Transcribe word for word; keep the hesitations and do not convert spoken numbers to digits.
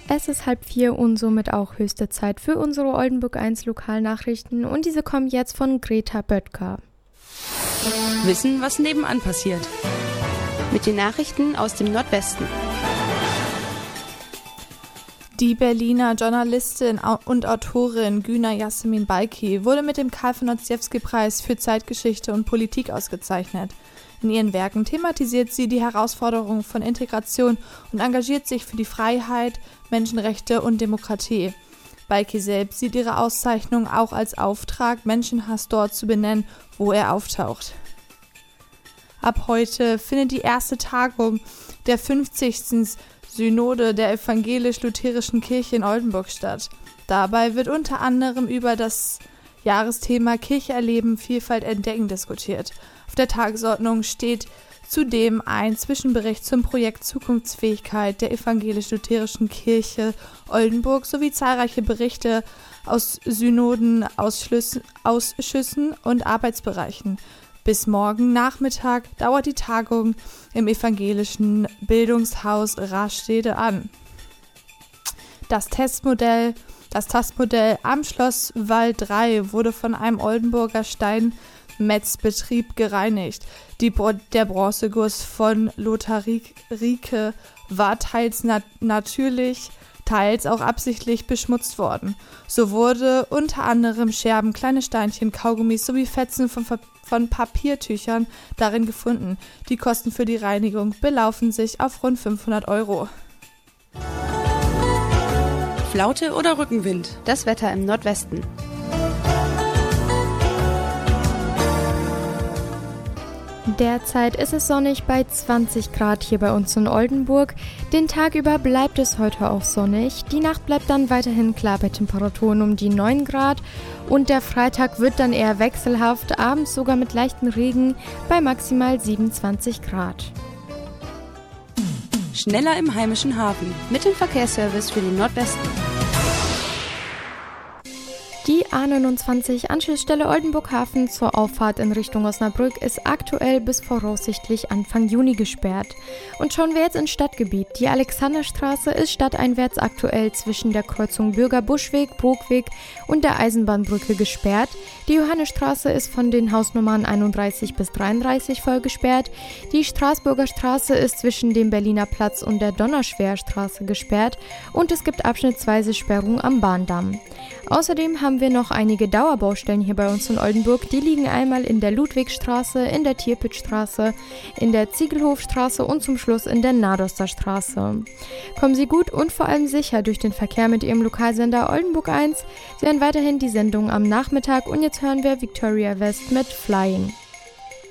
Es ist halb vier und somit auch höchste Zeit für unsere Oldenburg eins Lokalnachrichten und diese kommen jetzt von Greta Böttger. Wissen, was nebenan passiert. Mit den Nachrichten aus dem Nordwesten. Die Berliner Journalistin und Autorin Güner Yasemin Balkhi wurde mit dem Karl-von-Ossietzky-Preis für Zeitgeschichte und Politik ausgezeichnet. In ihren Werken thematisiert sie die Herausforderungen von Integration und engagiert sich für die Freiheit, Menschenrechte und Demokratie. Balkhi selbst sieht ihre Auszeichnung auch als Auftrag, Menschenhass dort zu benennen, wo er auftaucht. Ab heute findet die erste Tagung der fünfzigsten Synode der Evangelisch-Lutherischen Kirche in Oldenburg statt. Dabei wird unter anderem über das Jahresthema Kirche erleben, Vielfalt entdecken diskutiert. Auf der Tagesordnung steht zudem ein Zwischenbericht zum Projekt Zukunftsfähigkeit der Evangelisch-Lutherischen Kirche Oldenburg sowie zahlreiche Berichte aus Synoden, Ausschüssen, Ausschüssen und Arbeitsbereichen. Bis morgen Nachmittag dauert die Tagung im evangelischen Bildungshaus Rastede an. Das Testmodell, das Tastmodell am Schloss Wall drei wurde von einem Oldenburger Steinmetzbetrieb gereinigt. Die, der Bronzeguss von Lothar Rieke war teils nat- natürlich, teils auch absichtlich beschmutzt worden. So wurde unter anderem Scherben, kleine Steinchen, Kaugummis sowie Fetzen von, von Papiertüchern darin gefunden. Die Kosten für die Reinigung belaufen sich auf rund fünfhundert Euro. Flaute oder Rückenwind? Das Wetter im Nordwesten. Derzeit ist es sonnig bei zwanzig Grad hier bei uns in Oldenburg. Den Tag über bleibt es heute auch sonnig. Die Nacht bleibt dann weiterhin klar bei Temperaturen um die neun Grad. Und der Freitag wird dann eher wechselhaft, abends sogar mit leichtem Regen bei maximal siebenundzwanzig Grad. Schneller im heimischen Hafen. Mit dem Verkehrsservice für den Nordwesten. Die A neunundzwanzig Anschlussstelle Oldenburg-Hafen zur Auffahrt in Richtung Osnabrück ist aktuell bis voraussichtlich Anfang Juni gesperrt. Und schauen wir jetzt ins Stadtgebiet. Die Alexanderstraße ist stadteinwärts aktuell zwischen der Kreuzung Bürger-Buschweg, Brogweg und der Eisenbahnbrücke gesperrt. Die Johannesstraße ist von den Hausnummern einunddreißig bis dreiunddreißig voll gesperrt. Die Straßburger Straße ist zwischen dem Berliner Platz und der Donnerschwerstraße gesperrt und es gibt abschnittsweise Sperrung am Bahndamm. Außerdem haben wir noch einige Dauerbaustellen hier bei uns in Oldenburg. Die liegen einmal in der Ludwigstraße, in der Tierpitzstraße, in der Ziegelhofstraße und zum Schluss in der Nadosterstraße. Kommen Sie gut und vor allem sicher durch den Verkehr mit Ihrem Lokalsender Oldenburg eins. Sie hören weiterhin die Sendung am Nachmittag und jetzt hören wir Victoria West mit Flying.